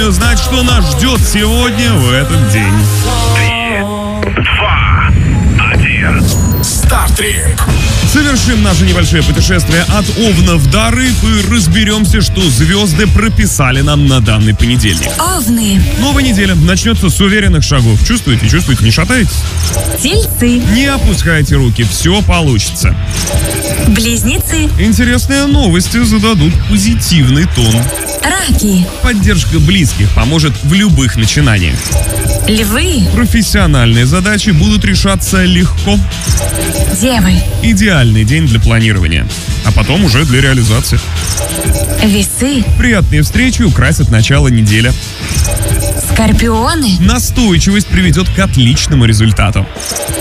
вами узнать, что нас ждет сегодня в этот день. 3, 2, 1. Стартрек. Совершим наше небольшое путешествие от Овнов до Рыб и разберемся, что звезды прописали нам на данный понедельник. Овны. Новая неделя начнется с уверенных шагов. Чувствуете, не шатаетесь? Тельцы. Не опускайте руки, все получится. Близнецы. Интересные новости зададут позитивный тон. Раки. Поддержка близких поможет в любых начинаниях. Львы. Профессиональные задачи будут решаться легко. Девы. Идеальный день для планирования, а потом уже для реализации. Весы. Приятные встречи украсят начало недели. Скорпионы. Настойчивость приведет к отличному результату.